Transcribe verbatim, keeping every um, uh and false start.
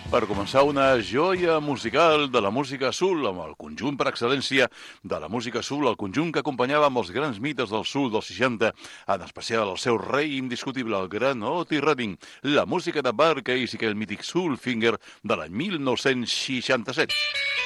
per començar una joia musical de la música soul, amb el conjunt per excel·lència de la música soul, el conjunt que acompanyava amb els grans mites del soul dels seixanta, en especial el seu rei indiscutible, el gran Otis Redding, la música de Bart Case i que el mític Soulfinger de l'any mil nou-cents seixanta-set.